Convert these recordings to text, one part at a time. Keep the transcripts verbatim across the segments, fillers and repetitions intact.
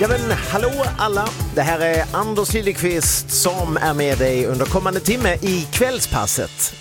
Ja men hallå alla, det här är Anders Liljeqvist som är med dig under kommande timme i Kvällspasset.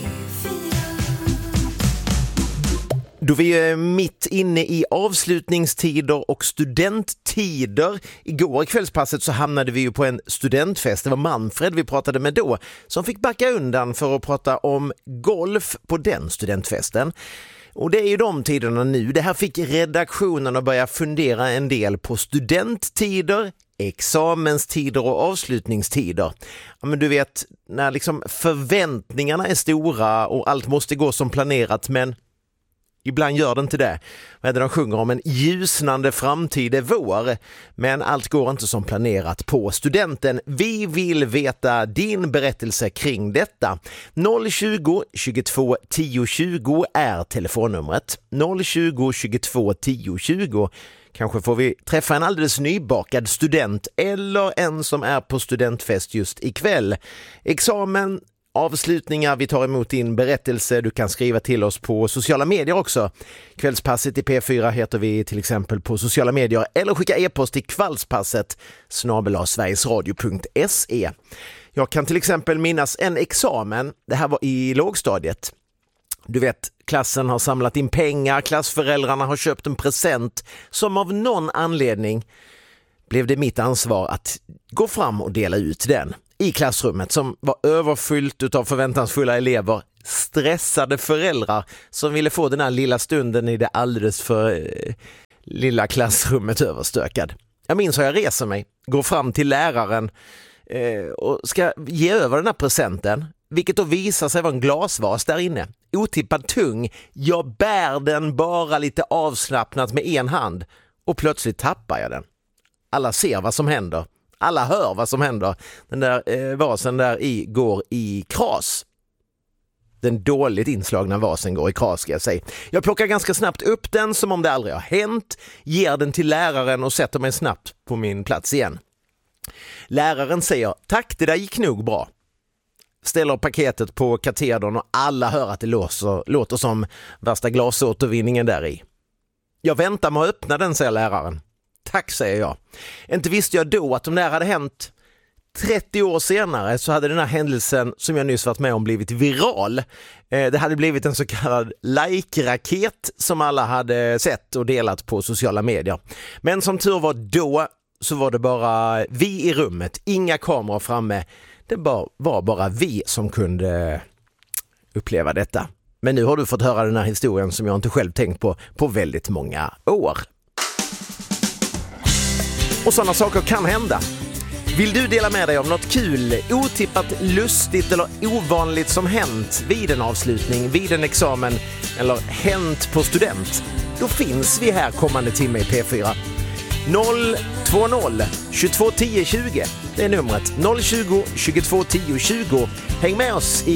Då vi är mitt inne i avslutningstider och studenttider. Igår i Kvällspasset så hamnade vi ju på en studentfest. Det var Manfred vi pratade med då som fick backa undan för att prata om golf på den studentfesten. Och det är ju de tiderna nu. Det här fick redaktionen att börja fundera en del på studenttider, examenstider och avslutningstider. Ja, men du vet, när liksom förväntningarna är stora och allt måste gå som planerat, men ibland gör det inte det. Vad är det de sjunger om? En ljusnande framtid är vår. Men allt går inte som planerat på studenten. Vi vill veta din berättelse kring detta. noll tjugo, tjugotvå, tio tjugo är telefonnumret. noll tjugo, tjugotvå, tio tjugo. Kanske får vi träffa en alldeles nybakad student eller en som är på studentfest just ikväll. Examen, avslutningar, vi tar emot din berättelse. Du kan skriva till oss på sociala medier också. Kvällspasset i P fyra heter vi till exempel på sociala medier eller skicka e-post till kvällspasset snabel-a sverigesradio punkt se. Jag kan till exempel minnas en examen. Det här var i lågstadiet. Du vet, klassen har samlat in pengar, klassföräldrarna har köpt en present som av någon anledning blev det mitt ansvar att gå fram och dela ut den. I klassrummet som var överfyllt av förväntansfulla elever, stressade föräldrar som ville få den här lilla stunden i det alldeles för eh, lilla klassrummet överstökad. Jag minns hur jag reser mig, går fram till läraren eh, och ska ge över den här presenten, vilket då visar sig vara en glasvas där inne. Otippad tung, jag bär den bara lite avslappnat med en hand och plötsligt tappar jag den. Alla ser vad som händer. Alla hör vad som händer. Den där eh, vasen där i går i kras. Den dåligt inslagna vasen går i kras, ska jag säga. Jag plockar ganska snabbt upp den som om det aldrig har hänt. Ger den till läraren och sätter mig snabbt på min plats igen. Läraren säger, tack, det där gick nog bra. Ställer paketet på katedern och alla hör att det låter, låter som värsta glasåtervinningen där i. Jag väntar med att öppna den, säger läraren. Tack, säger jag. Inte visste jag då att om det här hade hänt trettio år senare så hade den här händelsen som jag nyss varit med om blivit viral. Det hade blivit en så kallad like-raket som alla hade sett och delat på sociala medier. Men som tur var då så var det bara vi i rummet, inga kameror framme. Det var bara vi som kunde uppleva detta. Men nu har du fått höra den här historien som jag inte själv tänkt på på väldigt många år. Och sådana saker kan hända. Vill du dela med dig om något kul, otippat, lustigt eller ovanligt som hänt vid en avslutning, vid en examen eller hänt på student? Då finns vi här kommande timme i P fyra. noll två noll, tjugotvå, tio tjugo. Det är numret noll tjugo, tjugotvå, tio tjugo. Häng med oss i